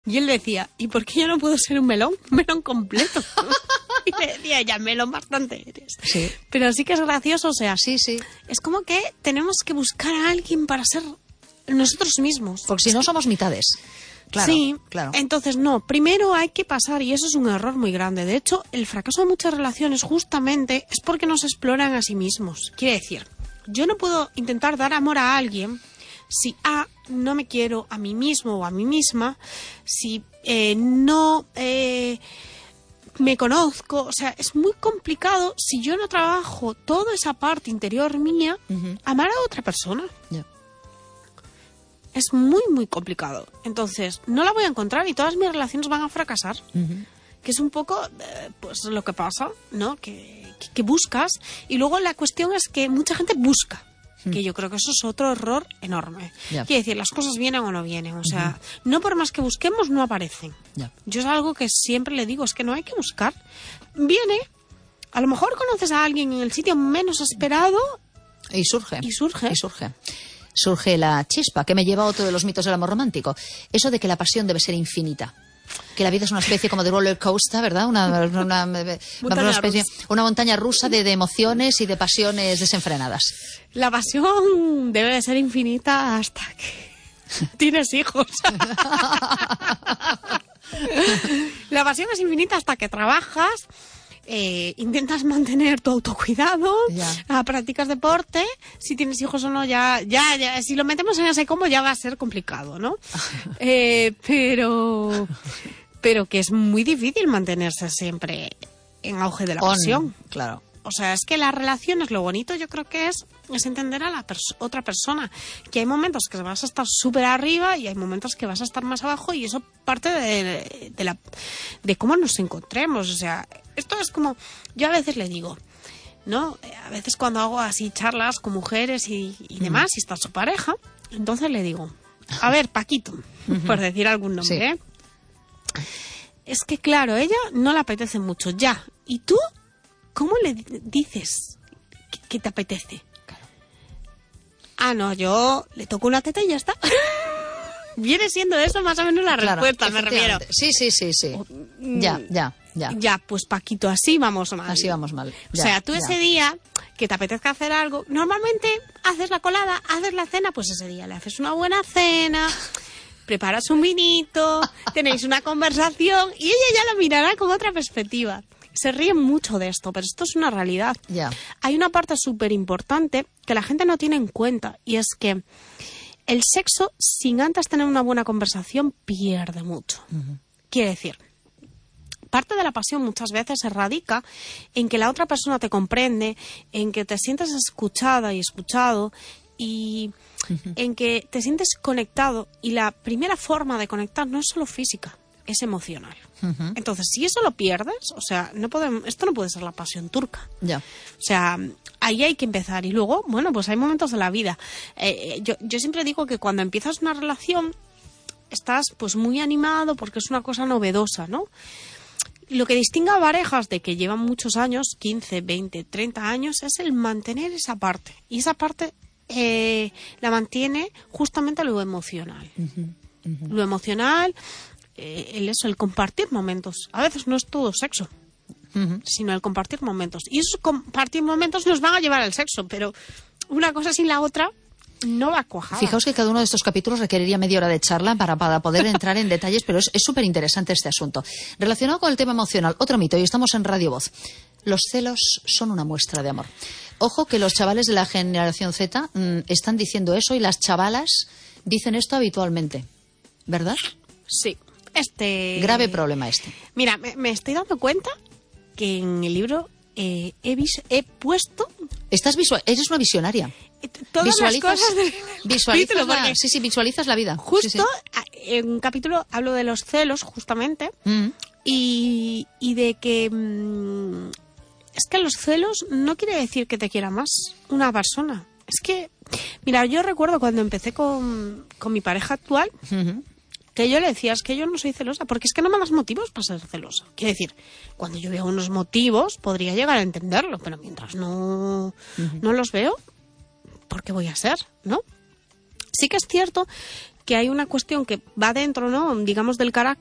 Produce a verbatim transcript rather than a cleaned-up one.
Y él decía, ¿y por qué yo no puedo ser un melón? Un melón completo. Y le decía, ya, melón bastante eres. Sí. Pero sí que es gracioso, o sea, Sí, sí. es como que tenemos que buscar a alguien para ser nosotros mismos. Porque si no somos mitades. Claro, sí, claro. Entonces no, primero hay que pasar, y eso es un error muy grande. De hecho, el fracaso de muchas relaciones justamente es porque no se exploran a sí mismos. Quiere decir, yo no puedo intentar dar amor a alguien si A, no me quiero a mí mismo o a mí misma, si eh, no eh, me conozco. O sea, es muy complicado si yo no trabajo toda esa parte interior mía, uh-huh. amar a otra persona. Yeah. Es muy, muy complicado. Entonces, no la voy a encontrar y todas mis relaciones van a fracasar. Uh-huh. Que es un poco, eh, pues, lo que pasa, ¿no? Que, que, que buscas. Y luego la cuestión es que mucha gente busca. Uh-huh. Que yo creo que eso es otro error enorme. Yeah. Quiere decir, las cosas vienen o no vienen. O sea, uh-huh. no por más que busquemos, no aparecen. Yeah. Yo es algo que siempre le digo, es que no hay que buscar. Viene, a lo mejor conoces a alguien en el sitio menos esperado. Y surge. Y surge. Y surge. Surge la chispa, que me lleva a otro de los mitos del amor romántico. Eso de que la pasión debe ser infinita. Que la vida es una especie como de roller coaster, ¿verdad? Una, una, una, una, especie, una montaña rusa de, de emociones y de pasiones desenfrenadas. La pasión debe de ser infinita hasta que tienes hijos. La pasión es infinita hasta que trabajas. Eh, intentas mantener tu autocuidado, yeah. practicas deporte, si tienes hijos o no, ya, ya, ya, si lo metemos en ese combo ya va a ser complicado, ¿no? eh, pero, pero que es muy difícil mantenerse siempre en auge de la On, pasión. Claro. O sea, es que las relaciones, lo bonito yo creo que es, es entender a la pers- otra persona. Que hay momentos que vas a estar súper arriba y hay momentos que vas a estar más abajo, y eso parte de, de, la, de cómo nos encontremos. O sea, esto es como, yo a veces le digo, ¿no? A veces cuando hago así charlas con mujeres y, y demás, mm. y está su pareja, entonces le digo, a ver, Paquito, uh-huh. por decir algún nombre, sí. ¿eh? Es que claro, ella no le apetece mucho ya. ¿Y tú? ¿Cómo le dices que, que te apetece? Claro. Ah, no, yo le toco una teta y ya está. Viene siendo eso más o menos la claro, respuesta, me refiero. Sí, sí, sí, sí. Ya, ya, ya. Ya, pues Paquito, así vamos mal. Así vamos mal. Ya, o sea, tú ya. ese día que te apetezca hacer algo, normalmente haces la colada, haces la cena, pues ese día le haces una buena cena, preparas un vinito, tenéis una conversación y ella ya lo mirará con otra perspectiva. Se ríen mucho de esto, pero esto es una realidad. Yeah. Hay una parte súper importante que la gente no tiene en cuenta, y es que el sexo, sin antes tener una buena conversación, pierde mucho. Uh-huh. Quiere decir, parte de la pasión muchas veces se radica en que la otra persona te comprende, en que te sientes escuchada y escuchado, y uh-huh. en que te sientes conectado. Y la primera forma de conectar no es solo física, es emocional. Uh-huh. Entonces, si eso lo pierdes, o sea, no podemos, esto no puede ser la pasión turca. Ya. O sea, ahí hay que empezar. Y luego, bueno, pues hay momentos de la vida. Eh, yo, yo siempre digo que cuando empiezas una relación estás pues muy animado porque es una cosa novedosa, ¿no? Lo que distingue a parejas de que llevan muchos años, quince, veinte, treinta años, es el mantener esa parte. Y esa parte eh, la mantiene justamente lo emocional. Uh-huh. Uh-huh. Lo emocional... El eso, el compartir momentos. A veces no es todo sexo, uh-huh. sino el compartir momentos. Y esos compartir momentos nos van a llevar al sexo, pero una cosa sin la otra no va a cuajar. Fijaos que cada uno de estos capítulos requeriría media hora de charla para, para poder entrar en detalles, pero es súper interesante este asunto. Relacionado con el tema emocional, otro mito, y estamos en Radio Voz. Los celos son una muestra de amor. Ojo que los chavales de la generación Z mmm, están diciendo eso, y las chavalas dicen esto habitualmente, ¿verdad? Sí. Este grave problema este. Mira, me, me estoy dando cuenta que en el libro eh, he, vis, he puesto... Estás visual, eres una visionaria. Todas visualizas, las cosas del visualizas capítulo, la, sí, sí, visualizas la vida. Justo sí, sí. en un capítulo hablo de los celos, justamente, mm. y, y de que... Mmm, es que los celos no quiere decir que te quiera más una persona. Es que, mira, yo recuerdo cuando empecé con, con mi pareja actual... Uh-huh. Que yo le decía, es que yo no soy celosa, porque es que no me das motivos para ser celosa. Quiere decir, cuando yo veo unos motivos, podría llegar a entenderlo, pero mientras no, uh-huh. no los veo, ¿por qué voy a ser? ¿No? Sí que es cierto que hay una cuestión que va dentro, ¿no? Digamos, del carácter,